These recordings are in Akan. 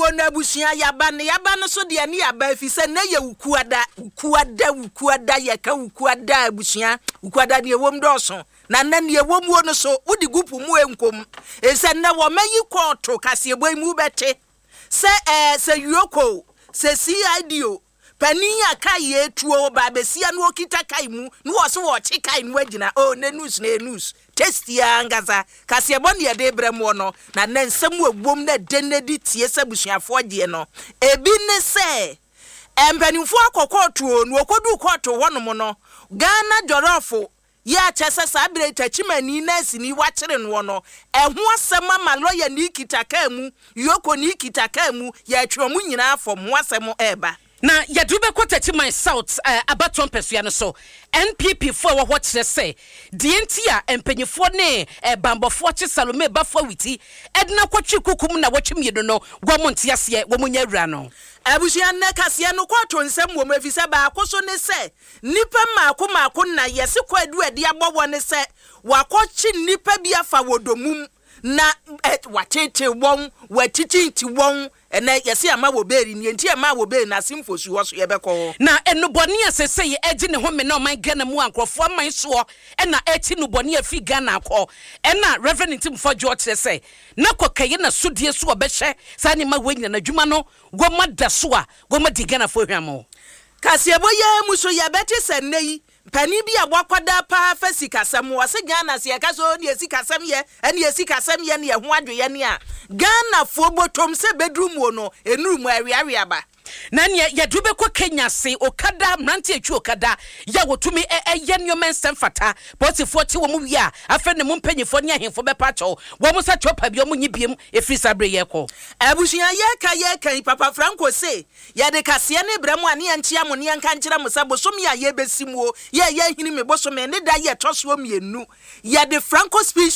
wo na busia yaba no so de ani aba fi se na ye ukuada ye ka ukuada busia ukuada de wom doso na ne wom wo no so udi gupu mu enkom se na wo mayi koto kase boy mu bete se yoko se CIDO paniya kai etuo ba besia no okita kai mu no wo so wo chi kai no agina o na news testia ngaza kase bon ye de brem no na nsem wom na denedi tie sabusuafo de no ebi ne se empanimfo akokoto no okodu koto wonom no Ghana jorofo ya chese sabire tachimani na sini wachire no no eho asema ma lawyer ni kitaka mu yoko ni kitaka mu ya twomu nyina afom ho asemo eba na yadube kwatati my south abaton pesua no so NPP fo wo kire say DNT a empanyifo ne bambofo che Salome bafo witi edna kwatwi kukum na watwemiedo no gwomonte ase wo munya wura no abusia ne kase no kwato nsem wo mafisa ba akoso ne se nipa maako na yesi kwadu ade abobo ne se wakochi nipa bi afa wodomum na watete won watiti won ene yesi ama wo beri ni enti ama wo beri na simfosu wo so yebekọ na enuboni asese eji ne home na oman Ghana mu ankrofo man so ena eti nuboni afi Ghana akọ ena Reverend Timfo George say na kokaye na sodie so obehye sani ma wenya na dwuma no goma da so a goma di Ghana fo hwamo kasebo ye muso yebeti senei pani bi abwakwada pa fasikasam wase Ghana se yakaso ne sikasam ye ene sikasam ye ne ho adwe ye ne a Ghana fo botom se bedroom wo no enuru mu awiawe ba na ne yadube ko Kenya se okada mrante atwa okada ya wotumi eye nyomen semfata potifo ti wo mu wi a afa ne mu mpanyifo ne ahemfo bepa cho wo mu sa chopa bi o mu nyibiem efri sabre ye ko abushia ye kan Papa Franco se ya de kase ne bremu ane anchia mo ne anka nkyira mo sa bosom ya ye besimuo ye hini me bosom ne da ye toso mienu ya de Franco Speed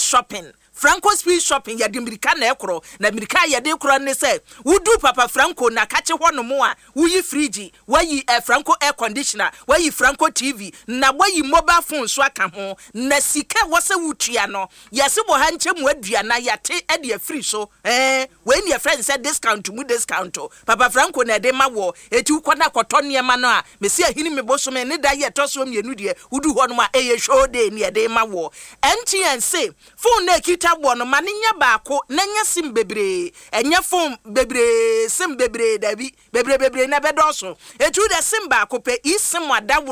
Shopping ya de America na ekro na America ya de ekro ne se wudu Papa Franco na kache hono mo a wuyi fridge wayi Franco air conditioner wayi Franco TV na wayi mobile phone so aka ho na sika wose wutua no yese bo ha nche mu adua na yate e de free so when your friend said discount Papa Franco na de ma wo eti ukoda koto niema no a mesi ahini me boso me ne da ye toso mienu de wudu hono ma eye show day ne de ma wo MTN say phone na kita no maninya baako nanya sim bebre enya phone bebre sim bebre dabi bebre na bedoso etu de sim baako pe isim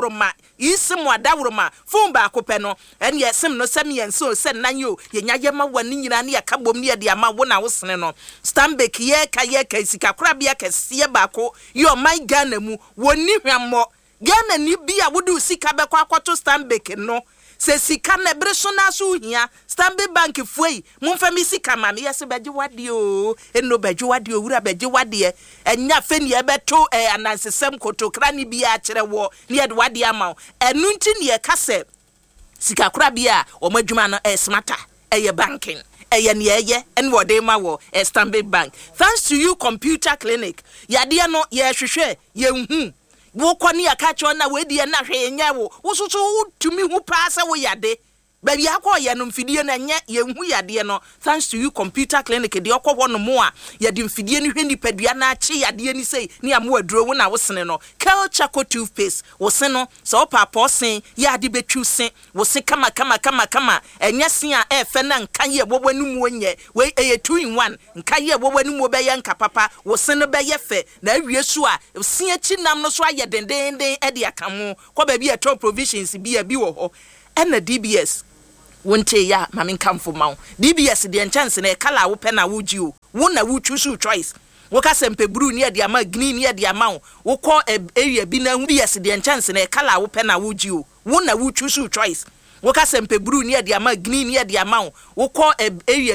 adawroma phone baako pe no enya sim no semien so se nanyo yenya yema wani nyina ne yakabom ne de ama wo na wosene no Stanbic ye ka sika korabia kese baako yo my Ghana mu woni hwammo Ghana ni bia wodu sika bekọ akwoto Stanbic no se sika na breso na so hia Stanbic Bank fuei mumfa mi sika ma me yese beje wade o eno beje wade o wura beje wade enya feni e beto anansesem kotokra ni bia a kire wo ne ye de wade ama enu nti ne ye kase sika kora bia o madwuma no smarter eye banking eye ne eye en wode ma wo Stanbic Bank thanks to you computer clinic yade no ye hwehwe ye hu wo kwani akacho na wedi na hwe nya wo so tumi hu paasa wo yade baby akọ no mfidie na nya ye hu yade no thanks to you computer clinic de okọ no mo a ye de mfidie ni hwe ni padua na achi yade ni sei ni amu aduro wo na wo sene no Kelchaco toothpaste wo se no so papa sen ya de betwu sen wo se kama enya sen a efe na nka ye bobanu mu onye we eye 2 in 1 nka ye bobanu mu be ye nka papa wo se no be ye fe na awie so a sen achi nam no so aye denden e de aka mo ko ba bi e top provisions bi wo ho na DBS wonte ya mami kamfo mawo DBS de chance na kala wo pe na wo ji o wo na wo choose choice wo ka sempe bru ne de ama green ne de ama wo ko area bi na DBS de chance na kala wo pe na wo ji o wo na wo choose choice wo ka sempe bru ne de ama green ne de ama wo ko area